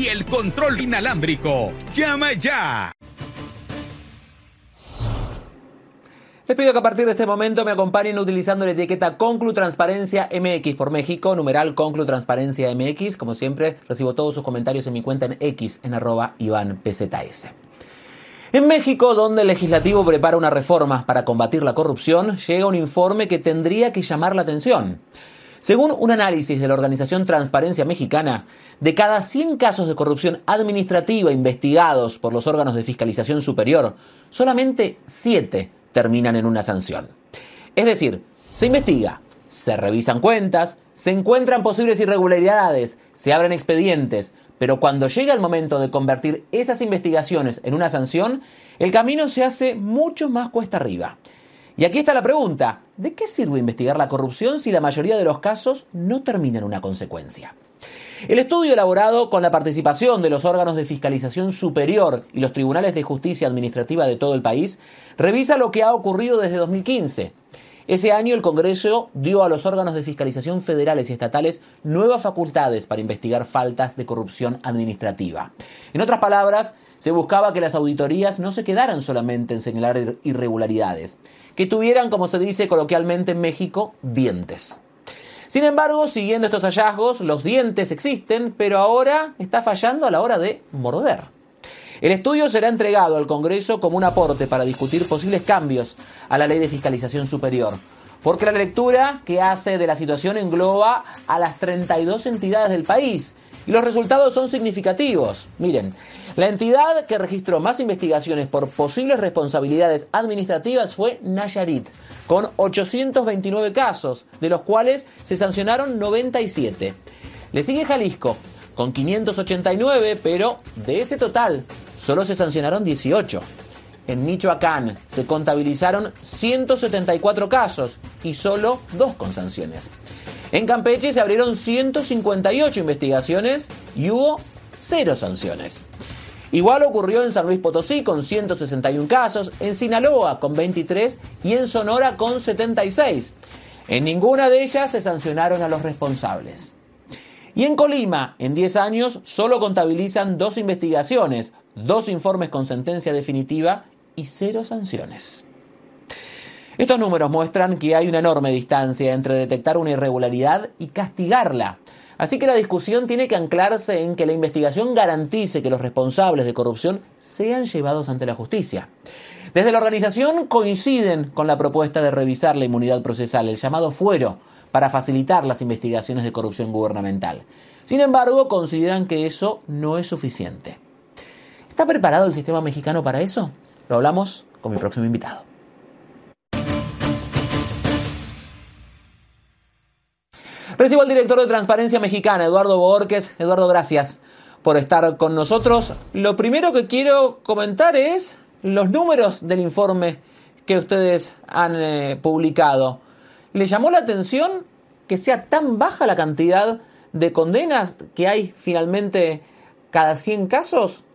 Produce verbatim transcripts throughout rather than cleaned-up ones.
y el control inalámbrico. ¡Llama ya! Les pido que a partir de este momento me acompañen utilizando la etiqueta Conclu Transparencia M X por México, numeral Conclu Transparencia M X. Como siempre, recibo todos sus comentarios en mi cuenta en X, en arroba Iván P Z S. En México, donde el legislativo prepara una reforma para combatir la corrupción, llega un informe que tendría que llamar la atención. Según un análisis de la organización Transparencia Mexicana, de cada cien casos de corrupción administrativa investigados por los órganos de fiscalización superior, solamente siete terminan en una sanción. Es decir, se investiga, se revisan cuentas, se encuentran posibles irregularidades, se abren expedientes, pero cuando llega el momento de convertir esas investigaciones en una sanción, el camino se hace mucho más cuesta arriba. Y aquí está la pregunta: ¿de qué sirve investigar la corrupción si la mayoría de los casos no termina en una consecuencia? El estudio elaborado con la participación de los órganos de fiscalización superior y los tribunales de justicia administrativa de todo el país revisa lo que ha ocurrido desde dos mil quince. Ese año el Congreso dio a los órganos de fiscalización federales y estatales nuevas facultades para investigar faltas de corrupción administrativa. En otras palabras, se buscaba que las auditorías no se quedaran solamente en señalar irregularidades, que tuvieran, como se dice coloquialmente en México, dientes. Sin embargo, siguiendo estos hallazgos, los dientes existen, pero ahora está fallando a la hora de morder. El estudio será entregado al Congreso como un aporte para discutir posibles cambios a la Ley de Fiscalización Superior, porque la lectura que hace de la situación engloba a las treinta y dos entidades del país y los resultados son significativos. Miren, la entidad que registró más investigaciones por posibles responsabilidades administrativas fue Nayarit, con ochocientos veintinueve casos, de los cuales se sancionaron noventa y siete. Le sigue Jalisco, con quinientos ochenta y nueve, pero de ese total solo se sancionaron dieciocho. En Michoacán se contabilizaron ciento setenta y cuatro casos y solo dos con sanciones. En Campeche se abrieron ciento cincuenta y ocho investigaciones y hubo cero sanciones. Igual ocurrió en San Luis Potosí con ciento sesenta y uno casos, en Sinaloa con veintitrés y en Sonora con setenta y seis. En ninguna de ellas se sancionaron a los responsables. Y en Colima, en diez años, solo contabilizan dos investigaciones, dos informes con sentencia definitiva y cero sanciones. Estos números muestran que hay una enorme distancia entre detectar una irregularidad y castigarla. Así que la discusión tiene que anclarse en que la investigación garantice que los responsables de corrupción sean llevados ante la justicia. Desde la organización coinciden con la propuesta de revisar la inmunidad procesal, el llamado fuero, para facilitar las investigaciones de corrupción gubernamental. Sin embargo, consideran que eso no es suficiente. ¿Está preparado el sistema mexicano para eso? Lo hablamos con mi próximo invitado. Recibo al director de Transparencia Mexicana, Eduardo Bohórquez. Eduardo, gracias por estar con nosotros. Lo primero que quiero comentar es los números del informe que ustedes han eh, publicado. ¿Le llamó la atención que sea tan baja la cantidad de condenas que hay finalmente cada cien casos?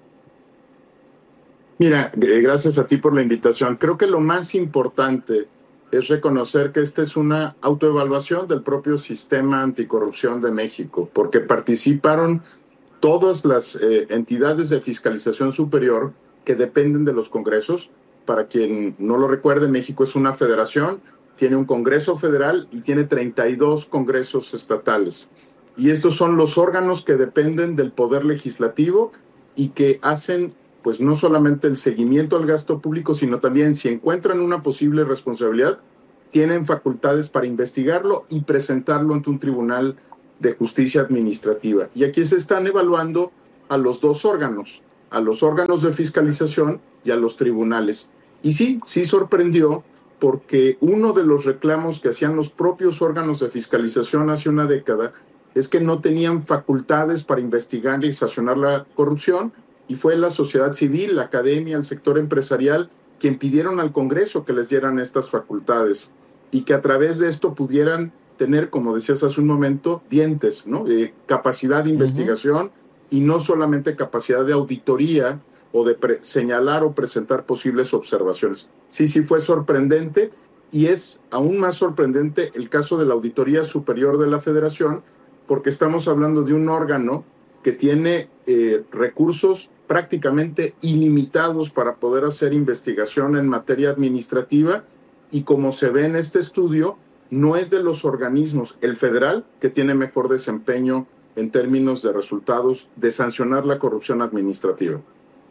Mira, gracias a ti por la invitación. Creo que lo más importante es reconocer que esta es una autoevaluación del propio sistema anticorrupción de México, porque participaron todas las eh, entidades de fiscalización superior que dependen de los congresos. Para quien no lo recuerde, México es una federación, tiene un Congreso federal y tiene treinta y dos congresos estatales. Y estos son los órganos que dependen del poder legislativo y que hacen pues no solamente el seguimiento al gasto público, sino también si encuentran una posible responsabilidad, tienen facultades para investigarlo y presentarlo ante un tribunal de justicia administrativa. Y aquí se están evaluando a los dos órganos, a los órganos de fiscalización y a los tribunales. Y sí, sí sorprendió porque uno de los reclamos que hacían los propios órganos de fiscalización hace una década es que no tenían facultades para investigar y sancionar la corrupción, y fue la sociedad civil, la academia, el sector empresarial quien pidieron al Congreso que les dieran estas facultades y que a través de esto pudieran tener, como decías hace un momento, dientes, ¿no? Eh, capacidad de investigación uh-huh. y no solamente capacidad de auditoría o de pre- señalar o presentar posibles observaciones. Sí, sí fue sorprendente y es aún más sorprendente el caso de la Auditoría Superior de la Federación, porque estamos hablando de un órgano que tiene eh, recursos prácticamente ilimitados para poder hacer investigación en materia administrativa, y como se ve en este estudio, no es de los organismos el federal que tiene mejor desempeño en términos de resultados de sancionar la corrupción administrativa.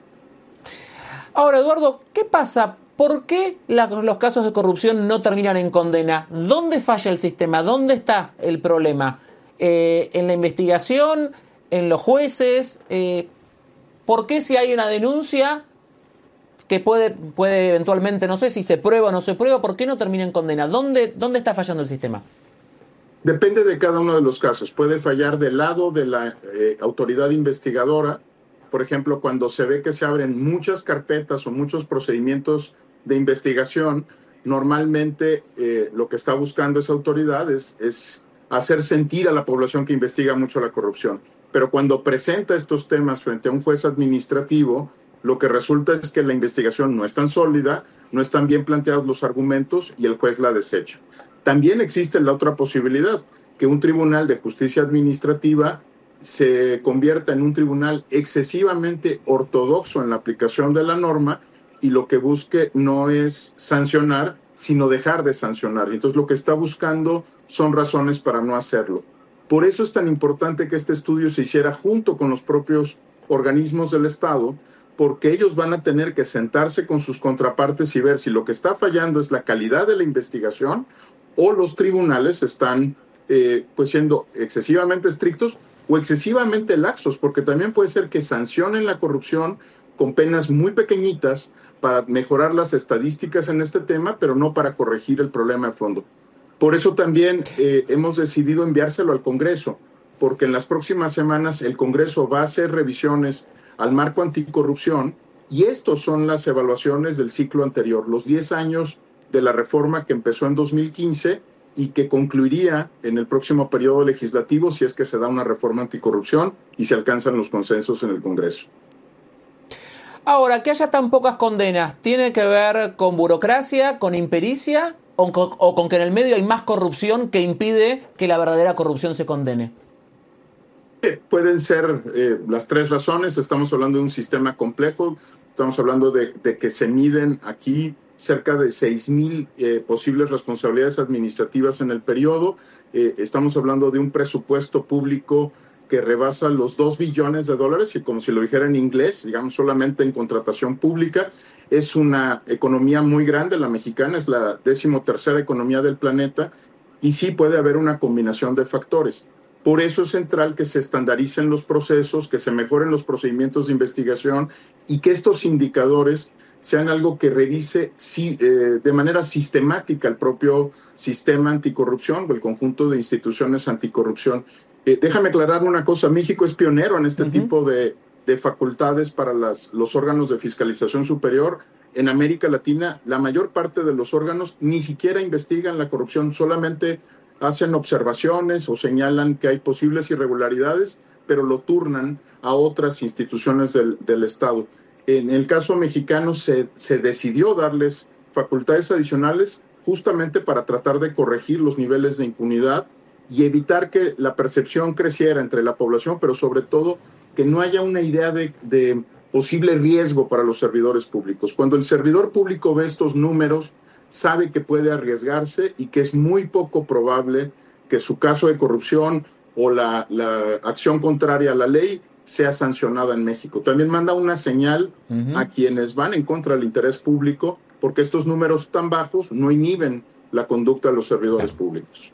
Ahora, Eduardo, ¿qué pasa? ¿Por qué la, los casos de corrupción no terminan en condena? ¿Dónde falla el sistema? ¿Dónde está el problema? Eh, ¿En la investigación? ¿En los jueces? Eh, ¿Por qué si hay una denuncia que puede, puede eventualmente, no sé si se prueba o no se prueba, por qué no termina en condena? ¿Dónde, dónde está fallando el sistema? Depende de cada uno de los casos. Puede fallar del lado de la eh, autoridad investigadora. Por ejemplo, cuando se ve que se abren muchas carpetas o muchos procedimientos de investigación, normalmente eh, lo que está buscando esa autoridad es, es hacer sentir a la población que investiga mucho la corrupción. Pero cuando presenta estos temas frente a un juez administrativo, lo que resulta es que la investigación no es tan sólida, no están bien planteados los argumentos y el juez la desecha. También existe la otra posibilidad, que un tribunal de justicia administrativa se convierta en un tribunal excesivamente ortodoxo en la aplicación de la norma y lo que busque no es sancionar, sino dejar de sancionar. Entonces lo que está buscando son razones para no hacerlo. Por eso es tan importante que este estudio se hiciera junto con los propios organismos del Estado, porque ellos van a tener que sentarse con sus contrapartes y ver si lo que está fallando es la calidad de la investigación o los tribunales están eh, pues siendo excesivamente estrictos o excesivamente laxos, porque también puede ser que sancionen la corrupción con penas muy pequeñitas para mejorar las estadísticas en este tema, pero no para corregir el problema de fondo. Por eso también eh, hemos decidido enviárselo al Congreso, porque en las próximas semanas el Congreso va a hacer revisiones al marco anticorrupción y estos son las evaluaciones del ciclo anterior, los diez años de la reforma que empezó en dos mil quince y que concluiría en el próximo periodo legislativo si es que se da una reforma anticorrupción y se alcanzan los consensos en el Congreso. Ahora, que haya tan pocas condenas, ¿tiene que ver con burocracia, con impericia o con, o con que en el medio hay más corrupción que impide que la verdadera corrupción se condene? Eh, pueden ser eh, las tres razones. Estamos hablando de un sistema complejo, estamos hablando de, de que se miden aquí cerca de seis mil eh, posibles responsabilidades administrativas en el periodo. Eh, estamos hablando de un presupuesto público que rebasa los dos billones de dólares, y como si lo dijera en inglés, digamos solamente en contratación pública. Es una economía muy grande, la mexicana es la decimotercera economía del planeta, y sí puede haber una combinación de factores. Por eso es central que se estandaricen los procesos, que se mejoren los procedimientos de investigación y que estos indicadores sean algo que revise sí, eh, de manera sistemática el propio sistema anticorrupción o el conjunto de instituciones anticorrupción. Eh, déjame aclarar una cosa, México es pionero en este uh-huh. tipo de, de facultades para las, los órganos de fiscalización superior. En América Latina, la mayor parte de los órganos ni siquiera investigan la corrupción, solamente hacen observaciones o señalan que hay posibles irregularidades, pero lo turnan a otras instituciones del, del Estado. En el caso mexicano se, se decidió darles facultades adicionales justamente para tratar de corregir los niveles de impunidad y evitar que la percepción creciera entre la población, pero sobre todo que no haya una idea de, de posible riesgo para los servidores públicos. Cuando el servidor público ve estos números, sabe que puede arriesgarse y que es muy poco probable que su caso de corrupción o la, la acción contraria a la ley sea sancionada en México. También manda una señal uh-huh. a quienes van en contra del interés público, porque estos números tan bajos no inhiben la conducta de los servidores claro. públicos.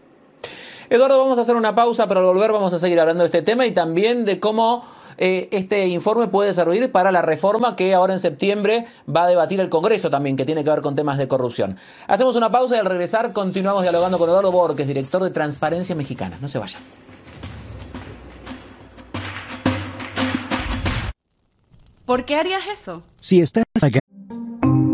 Eduardo, vamos a hacer una pausa, pero al volver vamos a seguir hablando de este tema y también de cómo eh, este informe puede servir para la reforma que ahora en septiembre va a debatir el Congreso también, que tiene que ver con temas de corrupción. Hacemos una pausa y al regresar continuamos dialogando con Eduardo Borges, director de Transparencia Mexicana. No se vayan. ¿Por qué harías eso? Si está